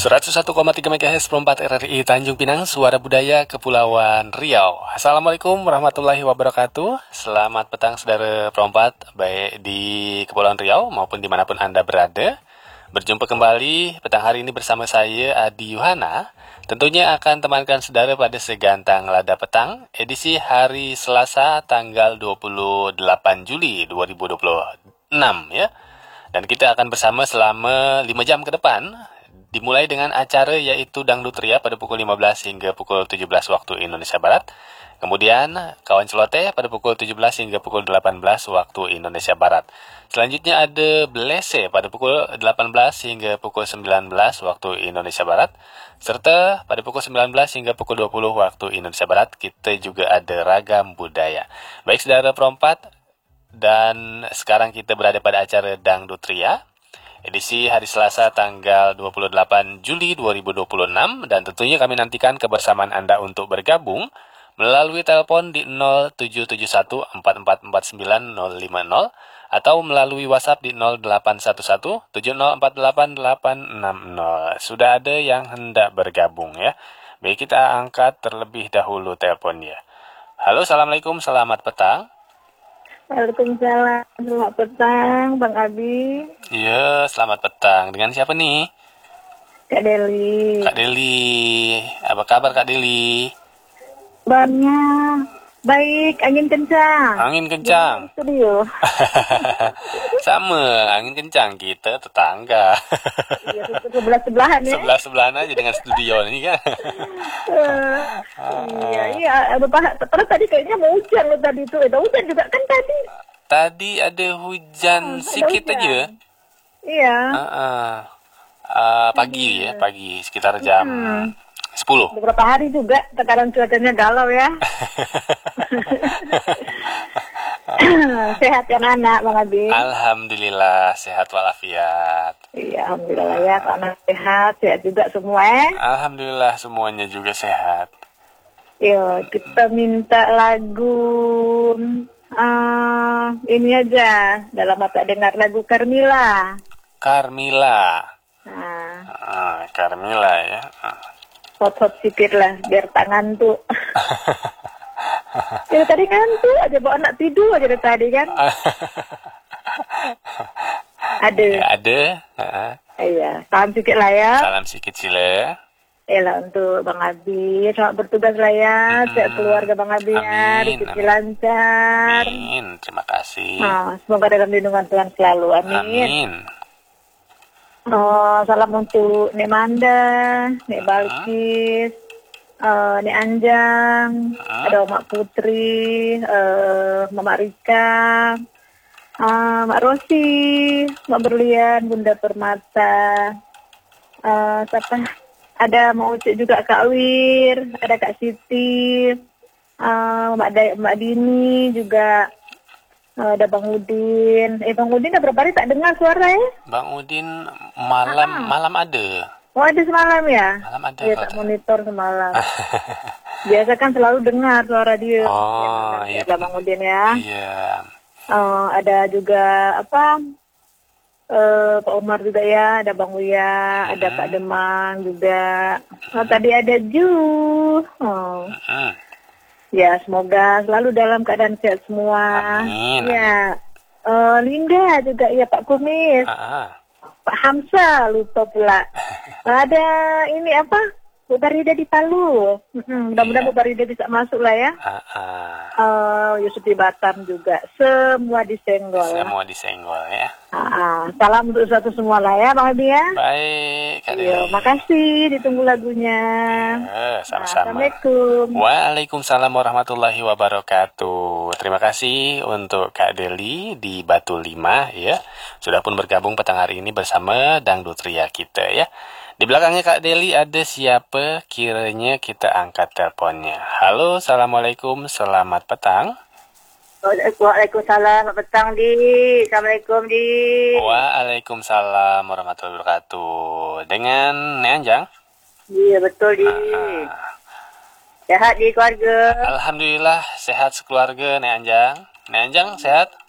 101,3 MHz Perempat RRI Tanjung Pinang, Suara Budaya Kepulauan Riau. Assalamualaikum warahmatullahi wabarakatuh. Selamat petang saudara perempat, baik di Kepulauan Riau maupun dimanapun Anda berada. Berjumpa kembali petang hari ini bersama saya, Adi Yuhana. Tentunya akan temankan saudara pada segantang lada petang, edisi hari Selasa tanggal 28 Juli 2026 ya. Dan kita akan bersama selama 5 jam ke depan. Dimulai dengan acara yaitu Dangdut Ria pada pukul 15 hingga pukul 17 waktu Indonesia Barat. Kemudian Kawan Celoteh pada pukul 17 hingga pukul 18 waktu Indonesia Barat. Selanjutnya ada Blese pada pukul 18 hingga pukul 19 waktu Indonesia Barat. Serta pada pukul 19 hingga pukul 20 waktu Indonesia Barat kita juga ada Ragam Budaya. Baik saudara perempat, dan sekarang kita berada pada acara Dangdut Ria. Edisi hari Selasa tanggal 28 Juli 2026 dan tentunya kami nantikan kebersamaan Anda untuk bergabung melalui telepon di 0771444950 atau melalui WhatsApp di 081170488860. Sudah ada yang hendak bergabung ya. Baik, kita angkat terlebih dahulu teleponnya. Halo, Assalamualaikum, selamat petang. Waalaikumsalam, selamat petang, Bang Abi. Iya, selamat petang. Dengan siapa nih? Kak Deli. Kak Deli, apa kabar Kak Deli? Kabarnya baik, angin kencang. Angin kencang. Di studio. Sama, angin kencang, kita tetangga. Iya, sebelah-sebelahan ya. Sebelah-sebelahan aja dengan studio nih kan. Iya. Padahal tadi kayaknya mau hujan loh tadi itu. Ada hujan juga kan tadi. Tadi ada hujan sedikit aja. Iya. Pagi ya, pagi sekitar jam 10. Beberapa hari juga, sekarang cuacanya galau ya. Sehat kan anak, Bang Abi? Alhamdulillah, sehat walafiat. Iya, alhamdulillah ya, anak sehat juga semua. Alhamdulillah, semuanya juga sehat. Yo, kita minta lagu ini aja, dalam mata dengar lagu Carmilla. Carmilla. Nah, Carmilla ya. hot sikit lah, biar tangan tuh. Ya tadi ngantuk aja, bawa anak tidur aja dari tadi kan. Ada. Ya, ada. Iya, salam sikit lah ya. Salam sikit sila. Lah untuk Bang Abi, selamat bertugas lah ya, sehat keluarga Bang Abi ya, rezeki lancar. Amin, terima kasih. Semoga dalam lindungan Tuhan selalu, amin. Amin. Salam untuk Nek Manda, Nek Balkis, Nek Anjang, ada Mak Putri, Mama Rika, Mak Rosi, Mak Berlian, Bunda Permata, siapa? Ada Mak Ucik juga, Kak Wir, ada Kak Siti, Mbak Dini juga, ada Bang Udin. Bang Udin udah berapa hari tak dengar suara ya? Bang Udin malam ada. Oh, ada semalam ya? Malam ada. Iya, tak monitor semalam. Biasa kan selalu dengar suara dia. Iya. Ada Bang Udin ya. Iya. Ada juga Pak Umar juga ya, ada Bang Uya, ada Pak Demang juga. Tadi ada Ju. Ya, semoga selalu dalam keadaan sehat semua. Amin. Ya, Linda juga ya, Pak Kumis. Pak Hamsa, lupa pula. Ada ini Bu Barida di Palu. Mudah-mudahan Bu Barida bisa masuk lah ya. Yusuf di Batam juga. Semua disenggol. Semua disenggol ya. Salam untuk satu semua lah ya, Bang Abi ya. Baik, Kak Deli. Iya, makasih, ditunggu lagunya. Sama-sama. Assalamualaikum. Waalaikumsalam warahmatullahi wabarakatuh. Terima kasih untuk Kak Deli di Batu 5 ya. Sudah pun bergabung petang hari ini bersama Dangdut Ria kita ya. Di belakangnya Kak Deli ada siapa, kiranya kita angkat teleponnya. Halo, Assalamualaikum, selamat petang. Waalaikumsalam, selamat petang Di. Assalamualaikum Di. Waalaikumsalam warahmatullahi wabarakatuh. Dengan Nek Anjang? Iya betul Di. Sehat di keluarga? Alhamdulillah sehat sekeluarga Nek Anjang. Nek Anjang sehat?